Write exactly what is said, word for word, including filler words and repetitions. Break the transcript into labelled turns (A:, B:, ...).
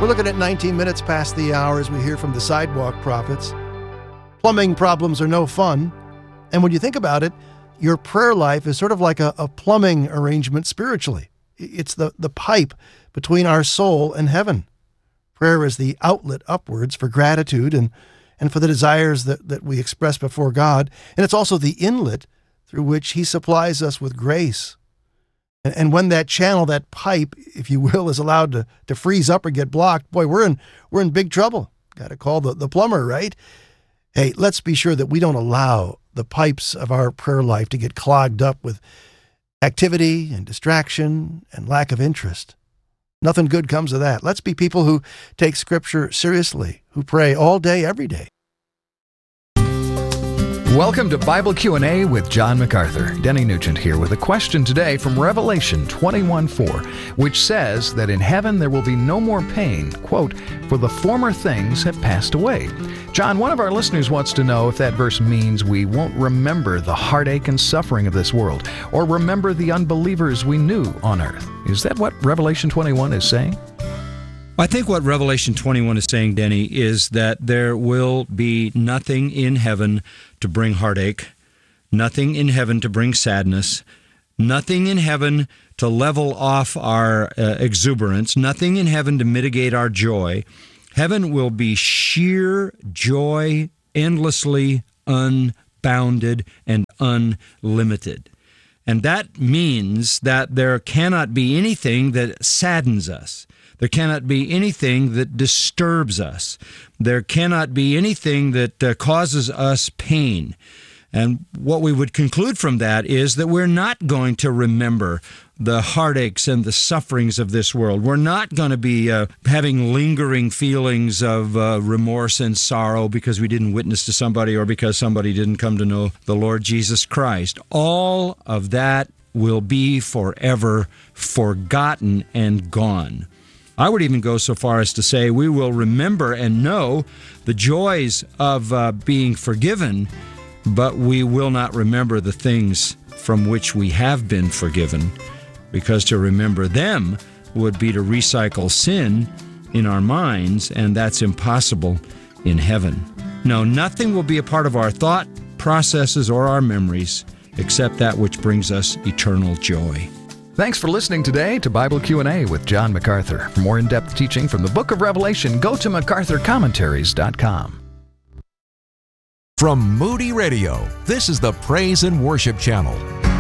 A: We're looking at nineteen minutes past the hour as we hear from the Sidewalk Prophets. Plumbing problems are no fun. And when you think about it, your prayer life is sort of like a, a plumbing arrangement spiritually. It's the, the pipe between our soul and heaven. Prayer is the outlet upwards for gratitude and, and for the desires that, that we express before God. And it's also the inlet through which He supplies us with grace. And, and when that channel, that pipe, if you will, is allowed to, to freeze up or get blocked, boy, we're in we're in big trouble. Got to call the, the plumber, right? Hey, let's be sure that we don't allow the pipes of our prayer life to get clogged up with activity and distraction and lack of interest. Nothing good comes of that. Let's be people who take Scripture seriously, who pray all day, every day.
B: Welcome to Bible Q and A with John MacArthur. Denny Nugent here with a question today from Revelation twenty-one four, which says that in heaven there will be no more pain, quote, for the former things have passed away. John, one of our listeners wants to know if that verse means we won't remember the heartache and suffering of this world, or remember the unbelievers we knew on earth. Is that what Revelation twenty-one is saying?
C: I think what Revelation twenty-one is saying, Denny, is that there will be nothing in heaven to bring heartache, nothing in heaven to bring sadness, nothing in heaven to level off our uh, exuberance, nothing in heaven to mitigate our joy. Heaven will be sheer joy, endlessly unbounded and unlimited. And that means that there cannot be anything that saddens us. There cannot be anything that disturbs us. There cannot be anything that uh, causes us pain. And what we would conclude from that is that we're not going to remember the heartaches and the sufferings of this world. We're not going to be uh, having lingering feelings of uh, remorse and sorrow because we didn't witness to somebody or because somebody didn't come to know the Lord Jesus Christ. All of that will be forever forgotten and gone. I would even go so far as to say we will remember and know the joys of uh, being forgiven, but we will not remember the things from which we have been forgiven, because to remember them would be to recycle sin in our minds, and that's impossible in heaven. No, nothing will be a part of our thought processes or our memories except that which brings us eternal joy.
B: Thanks for listening today to Bible Q and A with John MacArthur. For more in-depth teaching from the Book of Revelation, go to macarthur commentaries dot com.
D: From Moody Radio, this is the Praise and Worship Channel.